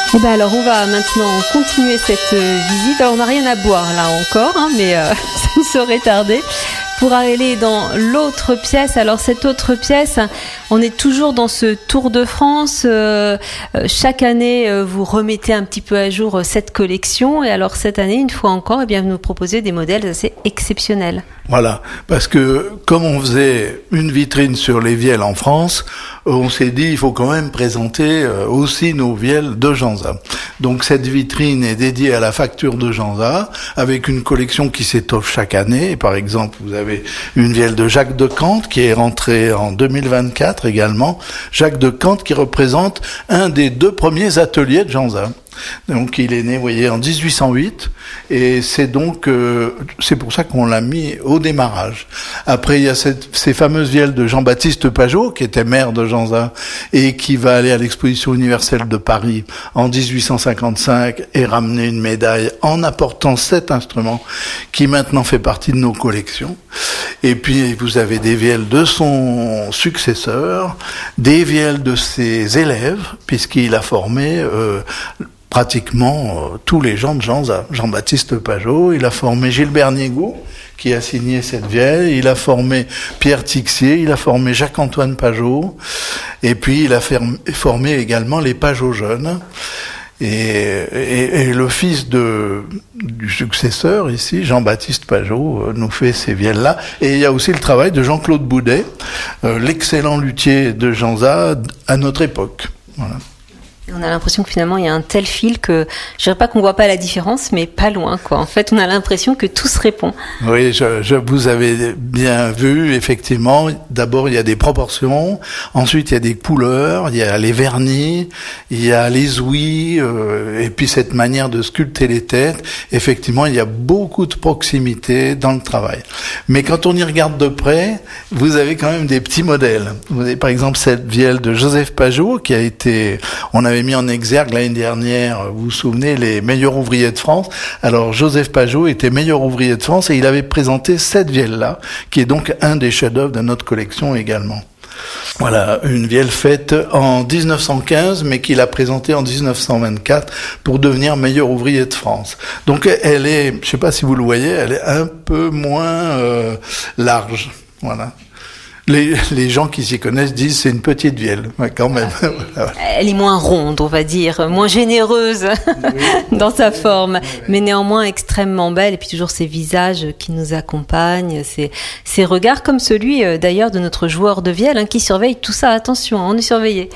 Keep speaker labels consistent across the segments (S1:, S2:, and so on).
S1: Et ben alors on va maintenant continuer cette visite. Alors on n'a rien à boire là encore, mais ça ne saurait tarder. Pour aller dans l'autre pièce. Alors cette autre pièce, on est toujours dans ce Tour de France. Chaque année, vous remettez un petit peu à jour cette collection. Et alors cette année, une fois encore, vous nous proposez des modèles assez exceptionnels.
S2: Voilà, parce que comme on faisait une vitrine sur les vielles en France, on s'est dit il faut quand même présenter aussi nos vielles de Janzat. Donc cette vitrine est dédiée à la facture de Janzat, avec une collection qui s'étoffe chaque année. Et par exemple, vous avez une vielle de Jacques de Cante qui est rentrée en 2024 également. Jacques de Cante qui représente un des 2 premiers ateliers de Janzat. Donc il est né, vous voyez, en 1808 et c'est donc c'est pour ça qu'on l'a mis au démarrage. Après il y a ces fameuses vielles de Jean-Baptiste Pajot qui était maire de Janzat et qui va aller à l'exposition universelle de Paris en 1855 et ramener une médaille en apportant cet instrument qui maintenant fait partie de nos collections. Et puis vous avez des vielles de son successeur, des vielles de ses élèves puisqu'il a formé pratiquement tous les gens de Janzat. Jean-Baptiste Pajot, il a formé Gilbert Niégou, qui a signé cette vielle, il a formé Pierre Tixier, il a formé Jacques-Antoine Pajot, et puis il a formé également les Pajot jeunes. Et le fils du successeur ici, Jean-Baptiste Pajot, nous fait ces vielles-là. Et il y a aussi le travail de Jean-Claude Boudet, l'excellent luthier de Janzat à notre époque. Voilà.
S1: On a l'impression que finalement il y a un tel fil que je dirais pas qu'on voit pas la différence, mais pas loin quoi. En fait, on a l'impression que tout se répond.
S2: Oui, vous avez bien vu effectivement. D'abord il y a des proportions, ensuite il y a des couleurs, il y a les vernis, il y a les ouïes, et puis cette manière de sculpter les têtes. Effectivement, il y a beaucoup de proximité dans le travail. Mais quand on y regarde de près, vous avez quand même des petits modèles. Vous avez par exemple cette vielle de Joseph Pajot qui a été, on avait mis en exergue l'année dernière, vous vous souvenez, les meilleurs ouvriers de France. Alors Joseph Pajot était meilleur ouvrier de France et il avait présenté cette vielle-là, qui est donc un des chefs-d'œuvre de notre collection également. Voilà, une vielle faite en 1915, mais qu'il a présentée en 1924 pour devenir meilleur ouvrier de France. Donc elle est, je sais pas si vous le voyez, elle est un peu moins large. Voilà. Les gens qui s'y connaissent disent c'est une petite vielle, ouais, quand même. Voilà.
S1: Elle est moins ronde, on va dire, moins généreuse dans sa forme, mais néanmoins extrêmement belle. Et puis toujours ces visages qui nous accompagnent, ces regards comme celui d'ailleurs de notre joueur de vielle qui surveille tout ça. Attention, on est surveillé.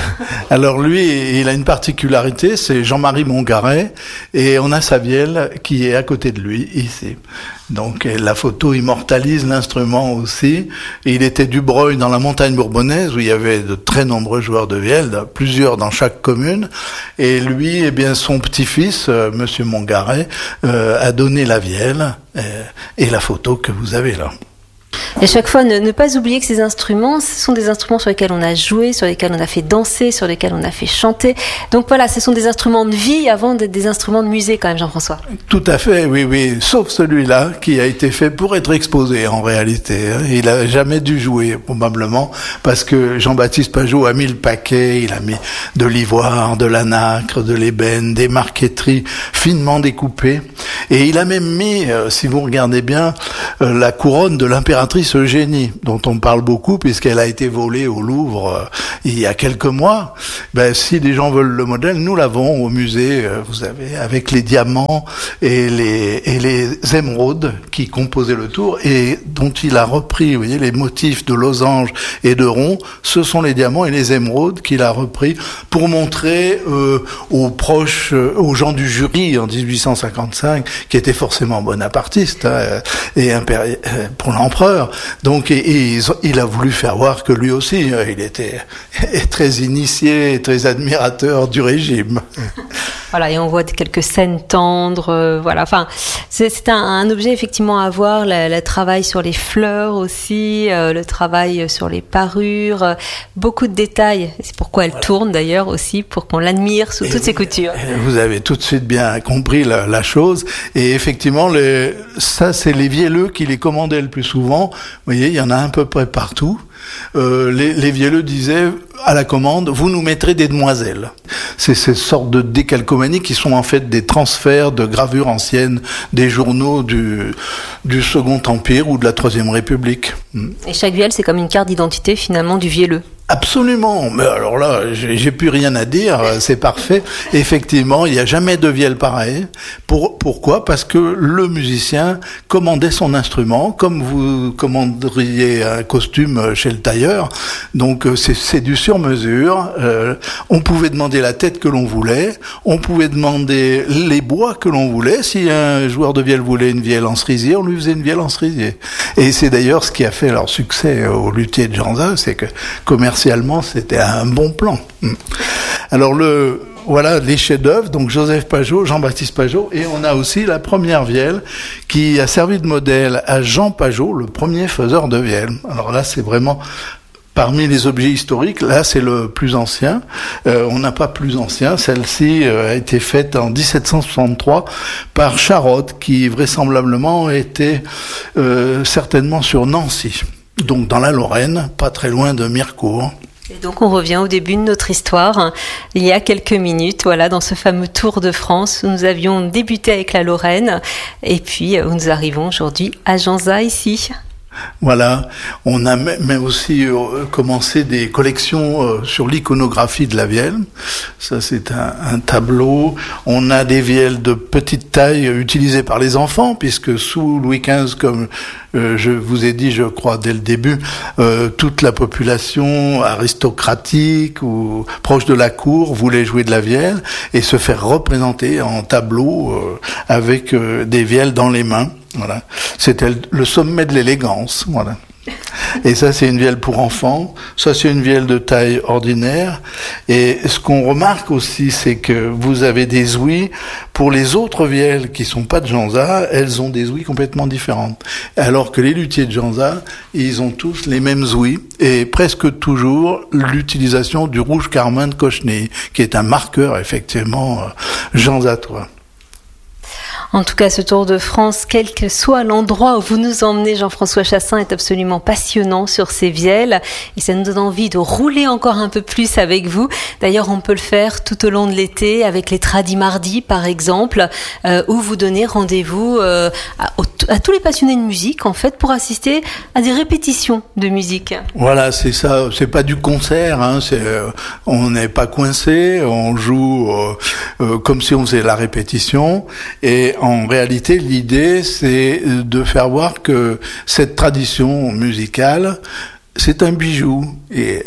S2: Alors lui, il a une particularité, c'est Jean-Marie Mongaret, et on a sa vielle qui est à côté de lui ici. Donc la photo immortalise l'instrument aussi. Et il était du Breuil dans la montagne bourbonnaise où il y avait de très nombreux joueurs de vielle, plusieurs dans chaque commune. Et lui, eh bien, son petit-fils, Monsieur Mongaret, a donné la vielle et la photo que vous avez là.
S1: Et à chaque fois, ne pas oublier que ces instruments, ce sont des instruments sur lesquels on a joué, sur lesquels on a fait danser, sur lesquels on a fait chanter. Donc voilà, ce sont des instruments de vie avant d'être des instruments de musée quand même, Jean-François.
S2: Tout à fait, oui. Sauf celui-là qui a été fait pour être exposé en réalité. Il n'a jamais dû jouer probablement parce que Jean-Baptiste Pajot a mis le paquet, il a mis de l'ivoire, de la nacre, de l'ébène, des marqueteries finement découpées. Et il a même mis, si vous regardez bien, la couronne de l'impératrice Eugénie, dont on parle beaucoup puisqu'elle a été volée au Louvre il y a quelques mois. Ben, si les gens veulent le modèle, nous l'avons au musée, vous savez, avec les diamants et les émeraudes qui composaient le tour et dont il a repris, vous voyez, les motifs de losange et de rond. Ce sont les diamants et les émeraudes qu'il a repris pour montrer aux proches, aux gens du jury en 1855, qui étaient forcément bonapartistes et pour l'empereur. Donc il a voulu faire voir que lui aussi, il était très initié, très admirateur du régime.
S1: Voilà, et on voit quelques scènes tendres, voilà. Enfin, c'est un objet effectivement à voir, le travail sur les fleurs aussi, le travail sur les parures, beaucoup de détails. C'est pourquoi elle tourne d'ailleurs aussi, pour qu'on l'admire sous toutes ses coutures.
S2: Vous avez tout de suite bien compris la chose. Et effectivement, ça c'est les vielleux qui les commandaient le plus souvent. Vous voyez, il y en a à peu près partout. Les vielleux disaient à la commande, vous nous mettrez des demoiselles. c'est ces sortes de décalcomanies qui sont en fait des transferts de gravures anciennes des journaux du Second Empire ou de la Troisième République.
S1: Et chaque vielle, c'est comme une carte d'identité finalement du vielleux.
S2: Absolument, mais alors là, j'ai plus rien à dire, c'est parfait. Effectivement, il n'y a jamais de vielle pareil. Pourquoi ? Parce que le musicien commandait son instrument, comme vous commanderiez un costume chez le tailleur. Donc c'est du sur-mesure. On pouvait demander la tête que l'on voulait, on pouvait demander les bois que l'on voulait. Si un joueur de vielle voulait une vielle en cerisier, on lui faisait une vielle en cerisier. Et c'est d'ailleurs ce qui a fait leur succès au luthier de Janza, c'est que commercialement, c'était un bon plan. Alors voilà les chefs-d'œuvre, donc Joseph Pajot, Jean-Baptiste Pajot, et on a aussi la première vielle qui a servi de modèle à Jean Pajot, le premier faiseur de vielle. Alors là, c'est vraiment parmi les objets historiques, là c'est le plus ancien. On n'a pas plus ancien. Celle-ci a été faite en 1763 par Charrotte, qui vraisemblablement était certainement sur Nancy. Donc dans la Lorraine, pas très loin de Mirecourt.
S1: Et donc on revient au début de notre histoire, il y a quelques minutes, voilà, dans ce fameux Tour de France où nous avions débuté avec la Lorraine et puis où nous arrivons aujourd'hui à Janza ici.
S2: Voilà, on a même aussi commencé des collections sur l'iconographie de la vielle. Ça, c'est un tableau. On a des vielles de petite taille utilisées par les enfants, puisque sous Louis XV, comme je vous ai dit, je crois, dès le début, toute la population aristocratique ou proche de la cour voulait jouer de la vielle et se faire représenter en tableau avec des vielles dans les mains. Voilà, c'était le sommet de l'élégance, voilà. Et ça, c'est une vielle pour enfants. Ça, c'est une vielle de taille ordinaire. Et ce qu'on remarque aussi, c'est que vous avez des ouïes. Pour les autres vielles qui sont pas de Janza, elles ont des ouïes complètement différentes. Alors que les luthiers de Janza, ils ont tous les mêmes ouïes et presque toujours l'utilisation du rouge carmin de Cochenay, qui est un marqueur, effectivement, janzatois.
S1: En tout cas, ce Tour de France, quel que soit l'endroit où vous nous emmenez, Jean-François Chassaing, est absolument passionnant sur ces vielles et ça nous donne envie de rouler encore un peu plus avec vous. D'ailleurs, on peut le faire tout au long de l'été avec les Tradis Mardis, par exemple, où vous donnez rendez-vous à tous les passionnés de musique, en fait, pour assister à des répétitions de musique.
S2: Voilà, c'est ça. C'est pas du concert, hein. On n'est pas coincé, on joue comme si on faisait la répétition. Et en réalité, l'idée, c'est de faire voir que cette tradition musicale, c'est un bijou et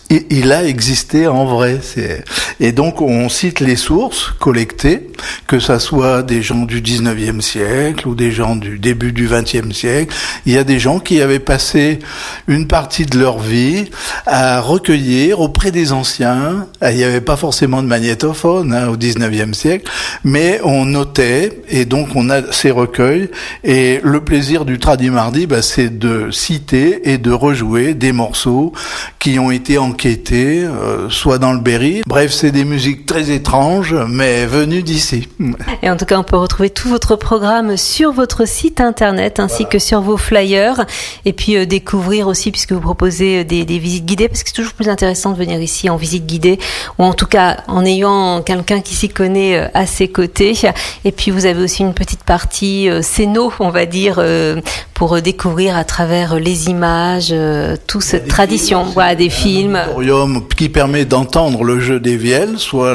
S2: il a existé en vrai. Et donc on cite les sources collectées, que ça soit des gens du 19e siècle ou des gens du début du 20e siècle. Il y a des gens qui avaient passé une partie de leur vie à recueillir auprès des anciens. Il n'y avait pas forcément de magnétophone au 19e siècle, mais on notait et donc on a ces recueils. Et le plaisir du Tradis Mardi, c'est de citer et de rejouer des morceaux qui ont été enquêtés, soit dans le Berry. Bref, c'est des musiques très étranges, mais venues d'ici.
S1: Et en tout cas, on peut retrouver tout votre programme sur votre site internet, ainsi que sur vos flyers. Et puis découvrir aussi, puisque vous proposez des visites guidées, parce que c'est toujours plus intéressant de venir ici en visite guidée, ou en tout cas en ayant quelqu'un qui s'y connaît à ses côtés. Et puis vous avez aussi une petite partie scéno, on va dire, pour découvrir à travers les images toute cette tradition, voilà, des films.
S2: Un auditorium qui permet d'entendre le jeu des vielles, soit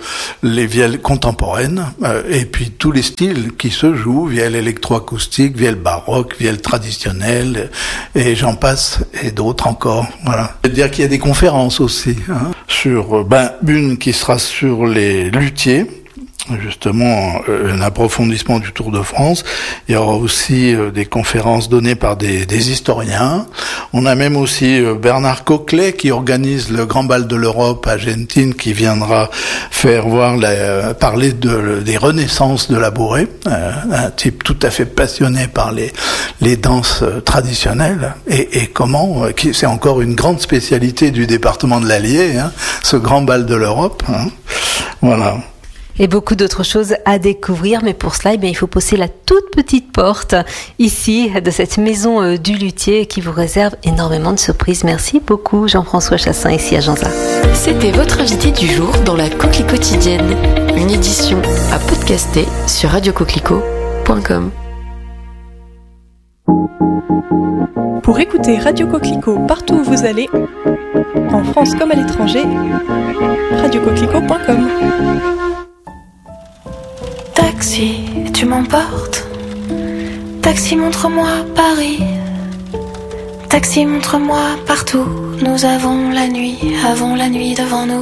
S2: les vielles contemporaines, et puis tous les styles qui se jouent, vielle électroacoustique, vielle baroque, vielle traditionnelle, et j'en passe, et d'autres encore. Voilà. C'est-à-dire qu'il y a des conférences aussi, sur une qui sera sur les luthiers, justement un approfondissement du Tour de France. Il y aura aussi des conférences données par des historiens. On a même aussi Bernard Coquelet qui organise le Grand Bal de l'Europe à Gentine, qui viendra faire parler des renaissances de la bourrée, un type tout à fait passionné par les danses traditionnelles et comment c'est encore une grande spécialité du département de l'Allier, ce Grand Bal de l'Europe. Voilà.
S1: Et beaucoup d'autres choses à découvrir, mais pour cela, il faut pousser la toute petite porte ici de cette maison du luthier qui vous réserve énormément de surprises. Merci beaucoup Jean-François Chassaing ici à Janza.
S3: C'était votre invité du jour dans la Coquelicot quotidienne, une édition à podcaster sur radiocoquelicot.com.
S4: Pour écouter Radio Coquelicot partout où vous allez, en France comme à l'étranger, radiocoquelicot.com.
S5: Taxi, tu m'emportes. Taxi, montre-moi Paris. Taxi, montre-moi partout. Nous avons la nuit devant nous.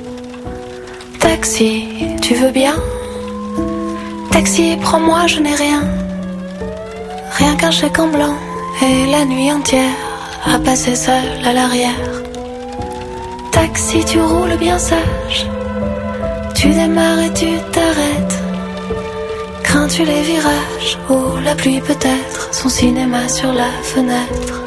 S5: Taxi, tu veux bien? Taxi, prends-moi, je n'ai rien. Rien qu'un chèque en blanc et la nuit entière à passer seul à l'arrière. Taxi, tu roules bien sage. Tu démarres et tu t'arrêtes. Crains-tu les virages ou la pluie peut-être, son cinéma sur la fenêtre?